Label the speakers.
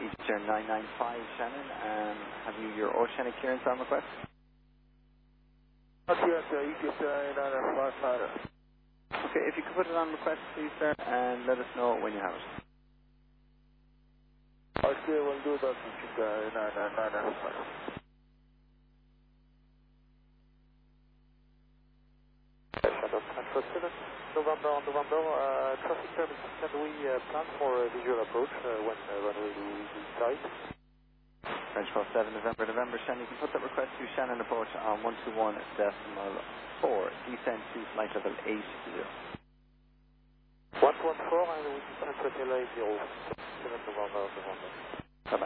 Speaker 1: Eastern 995 Shannon, have you your oceanic clearance on request?
Speaker 2: Not yet, Egypt 995.
Speaker 1: Okay, if you could put it on request please sir, and let us know when you have it.
Speaker 2: Okay, we'll do that, Egypt 995. November, traffic service, can we plan for a visual approach when we decide?
Speaker 1: French Cross 7 November, Shannon, you can put that request to Shannon approach on 121.4, descend to flight level 80.
Speaker 2: 114 and we descend to delay 0, 7 November.